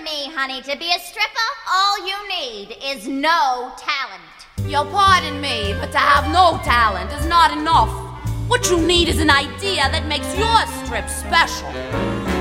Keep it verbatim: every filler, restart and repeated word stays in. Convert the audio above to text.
me, honey. To be a stripper, all you need is no talent. You'll pardon me, but to have no talent is not enough. What you need is an idea that makes your strip special.